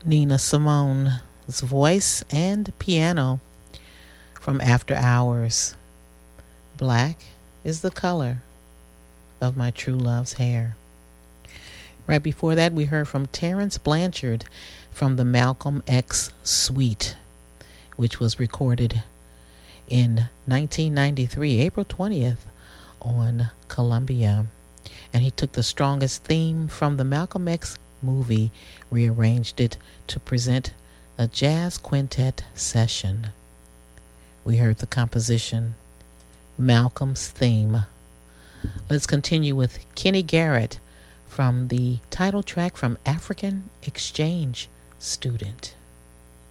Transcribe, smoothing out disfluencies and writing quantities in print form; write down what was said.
Nina Simone's voice and piano from After Hours. Black is the color of my true love's hair. Right before that, we heard from Terrence Blanchard from the Malcolm X Suite, which was recorded in 1993, April 20th, on Columbia. And he took the strongest theme from the Malcolm X movie, rearranged it to present a jazz quintet session. We heard the composition, Malcolm's Theme. Let's continue with Kenny Garrett from the title track from African Exchange Student.